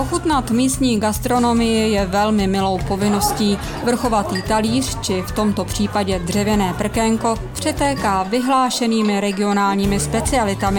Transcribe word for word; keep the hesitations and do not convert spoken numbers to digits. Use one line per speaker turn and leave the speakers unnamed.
Ochutnat místní gastronomii je velmi milou povinností. Vrchovatý talíř, či v tomto případě dřevěné prkénko, přetéká vyhlášenými regionálními specialitami.